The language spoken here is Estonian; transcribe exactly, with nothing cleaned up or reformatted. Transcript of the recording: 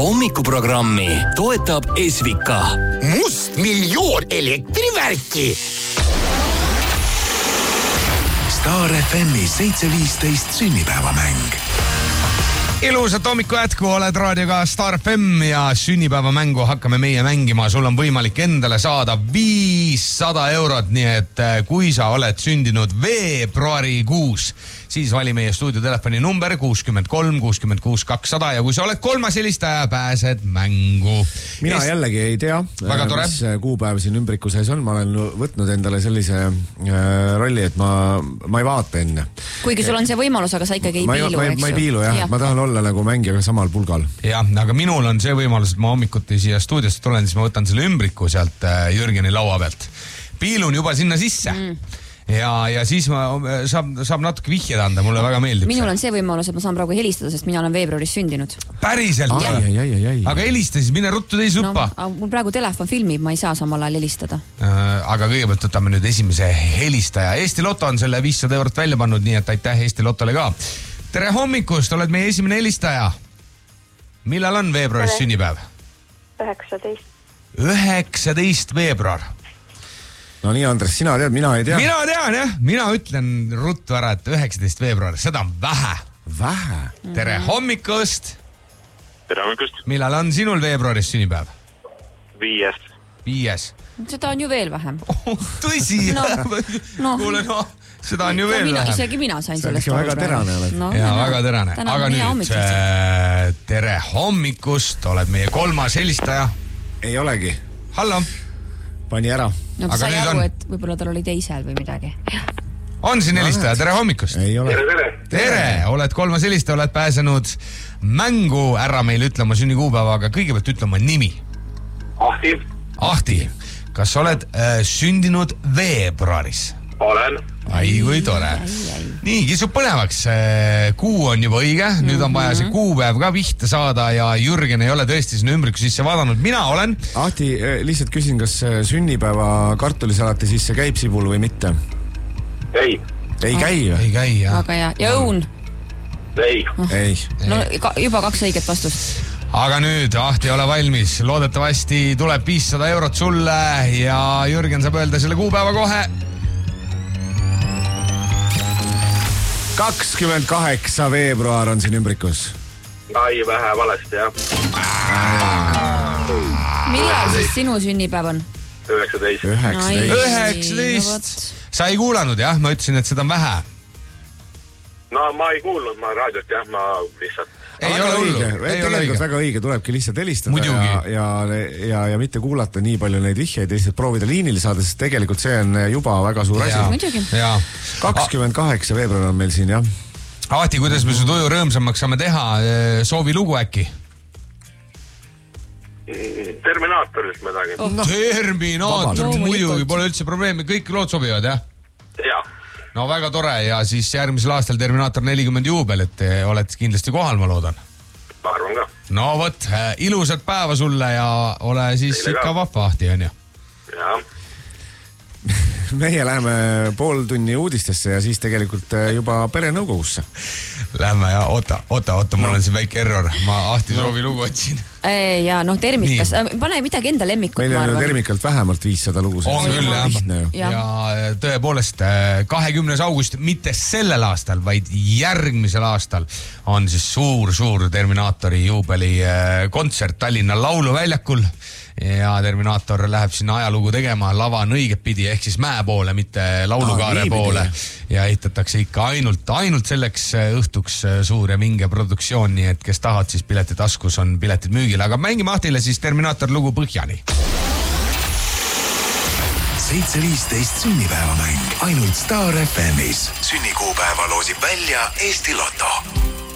hommikuprogrammi toetab Esvika. Must miljoon elektrivärki. Star F M-i seitse viisteist sünnipäevamäng. Ilusat hommiku jätku, oled raadioga Star F M ja sünnipäevamängu hakkame meie mängima. Sul on võimalik endale saada viissada eurot, nii et kui sa oled sündinud veebruarikuus, siis vali meie stuudiotelefoni number kuuskümmend kolm kuuskümmend kuus kakssada ja kui sa oled kolmas helistaja, pääsed mängu. Mina Est... jällegi ei tea, mis kuupäev siin ümbriku sees on. Ma olen võtnud endale sellise äh, rolli, et ma, ma ei vaata enne. Kuigi sul on see võimalus, aga sa ikkagi ei ma piilu, ma, eks ma ei piilu, jah. Ja. Ma tahan olla nagu mängijaga samal pulgal. Jah, aga minul on see võimalus, et ma hommikuti siia stuudiosse tulen, siis ma võtan selle ümbriku sealt Jürgeni laua pealt. Piilun juba sinna sisse. Mm. Ja, ja siis ma saab, saab natuke vihjed anda, mulle väga meeldib. Minul see. on see võimalus, et ma saan praegu helistada, sest mina olen veebruaris sündinud. Päriselt? Ai, ai, ai, ai. Aga helista siis, mine ruttu teis uppa. No, mul praegu telefon filmib, ma ei saa samal ajal helistada. Aga kõigepealt võtame nüüd esimese helistaja. Eesti Lotto on selle viissada eurot välja pannud, nii et aitäh Eesti Lottole ka. Tere hommikust, oled meie esimene helistaja. Millal on veebruaris Tere. Sünnipäev? üheksateist. üheksateist veebruar. No nii, Andres, sina tead, mina ei tea. Mina tean, jah. Mina ütlen ruttu ära, et üheksateist veebruar, seda on vähe. Vähe? Tere hommikust. Tere hommikust. Millal on sinul veebruaris sünnipäev? Viies. Viies. Seda on ju veel vähem. Oh, tõsi. No, no. Kuule, no, seda on ju veel mina, vähem. Isegi mina sain sellest. See on väga terane. No, ja, väga terane. Aga nüüd, äh, tere hommikust, oled meie kolmas helistaja. Ei olegi. Hallo. Pani ära. No, ta sai aru, on... et võib-olla tal oli teisel või midagi. On siin helistaja, tere hommikust. Ei ole. Tere, tere. Tere, oled kolmas helistaja, oled pääsenud mängu ära meil ütlema sünnikuupäeva, aga kõigepealt ütlema nimi. Ahti. Ahti, kas oled äh, sündinud veebruaris? Olen. Ai, kui tore. Nii, kisub põnevaks. Kuu on juba õige, nüüd on vaja see kuupäev ka vihta saada ja Jürgen ei ole tõesti sinna ümbriku sisse vaadanud. Mina olen. Ahti, lihtsalt küsin, kas sünnipäeva kartulisalati sisse käib sibul või mitte? Ei. Ei käi? Ei käi, jah. Aga ja, ja õun? Ei. Ei. No juba kaks õiget vastust. Aga nüüd, Ahti, ole valmis. Loodetavasti tuleb viissada eurot sulle ja Jürgen saab öelda selle kuupäeva kohe. kakskümmend kaheksa veebruar on siin ümbrikus. Ai, vähe valesti, jah. Millal siis sinu sünnipäev on? üheksateist. üheksateist. üheksateist. Sa ei kuulanud, jah? Ma ütlesin, et seda on vähe. No ma ei kuulnud, ma raadiot, jah, ma lihtsalt... Ei ole õige. Tegelikult väga õige, tulebki lihtsalt helistada Muidugi. ja, ja, ja, ja mitte kuulata nii palju neid vihjeid ja lihtsalt proovida liinil saada, sest tegelikult see on juba väga suur asi. Muidugi. kakskümmend kaheksa veebruar on meil siin, jah. Ahti, kuidas me su tuju rõõmsamaks saame teha? Soovi lugu äkki? Terminaatorist midagi. Oh. No, Terminaator, muidugi, pole üldse probleemi, kõik lood sobivad, jah? Jah. No väga tore ja siis järgmisel aastal Terminaator nelikümmend juubel, et oled kindlasti kohal, ma loodan. Ma arvan ka. No võt, ilusat päeva sulle ja ole siis Teile ikka vahva, Ahti, on ju? Jah. Meie läheme pool tunni uudistesse ja siis tegelikult juba perenõukogusse. Lähme ja oota, oota, oota, mul no. on siin väike error. Ma Ahti no. soovi lugu otsin. Ja noh, Termikas. Nii. Pane midagi enda lemmikut. Meil on Termikalt vähemalt viissada lugu. On küll, jah. Ja. ja tõepoolest, kahekümnes august, mitte sellel aastal, vaid järgmisel aastal on siis suur-suur Terminaatori juubeli kontsert Tallinna Lauluväljakul. Ja Terminaator läheb sinna ajalugu tegema, lava on õiget pidi, ehk siis mäe poole, mitte laulukaare ah, poole. Ja ehitatakse ikka ainult, ainult selleks õhtuks suur ja minge produktsioon, nii et kes tahad, siis pileti taskus on piletid müügil. Aga mängime Ahtile siis Terminaator lugu põhjani. seitse viisteist sünnipäevamäng ainult Star F M-is. Sünnikuupäeva loosib välja Eesti Loto.